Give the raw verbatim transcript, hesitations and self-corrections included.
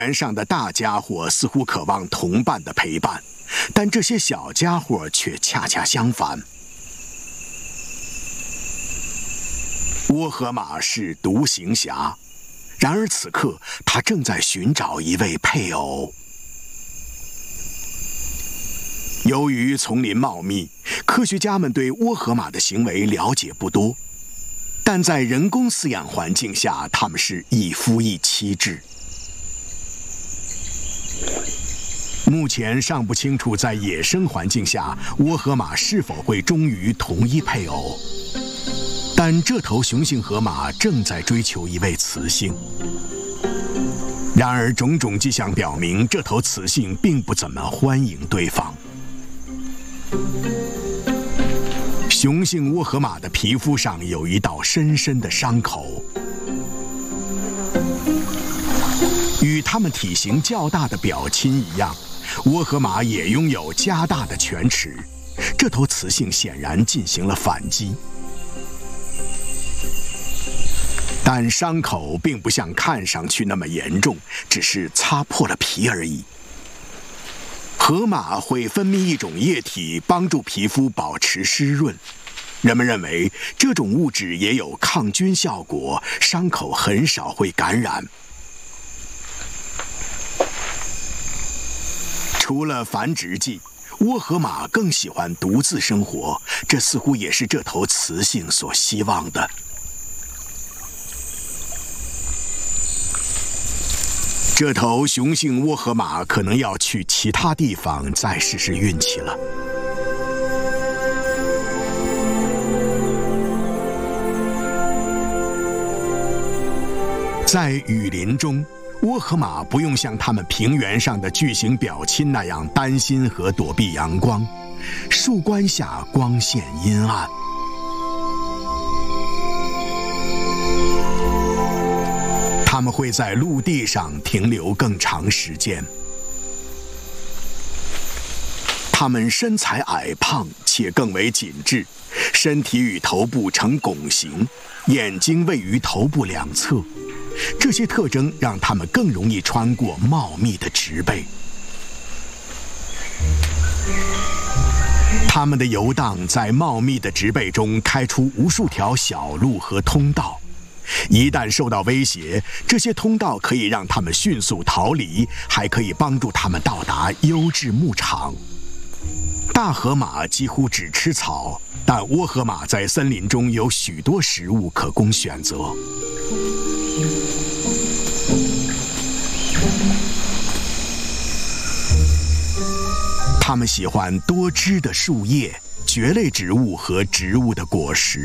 原上的大家伙似乎渴望同伴的陪伴，但这些小家伙却恰恰相反。倭河马是独行侠，然而此刻他正在寻找一位配偶。由于丛林茂密，科学家们对倭河马的行为了解不多，但在人工饲养环境下，它们是一夫一妻制。目前尚不清楚在野生环境下，倭河马是否会忠于同一配偶。但这头雄性河马正在追求一位雌性。然而，种种迹象表明，这头雌性并不怎么欢迎对方。雄性倭河马的皮肤上有一道深深的伤口。与它们体型较大的表亲一样，倭河马也拥有加大的犬齿。这头雌性显然进行了反击。但伤口并不像看上去那么严重，只是擦破了皮而已。河马会分泌一种液体，帮助皮肤保持湿润。人们认为这种物质也有抗菌效果，伤口很少会感染。除了繁殖季，倭河马更喜欢独自生活，这似乎也是这头雌性所希望的。这头雄性倭河马可能要去其他地方再试试运气了。在雨林中，倭河马不用像它们平原上的巨型表亲那样担心和躲避阳光，树冠下光线阴暗。它们会在陆地上停留更长时间。它们身材矮胖且更为紧致，身体与头部呈拱形，眼睛位于头部两侧。这些特征让它们更容易穿过茂密的植被。它们的游荡在茂密的植被中开出无数条小路和通道。一旦受到威胁，这些通道可以让它们迅速逃离，还可以帮助它们到达优质牧场。大河马几乎只吃草，但倭河马在森林中有许多食物可供选择。它们喜欢多汁的树叶、蕨类植物和植物的果实。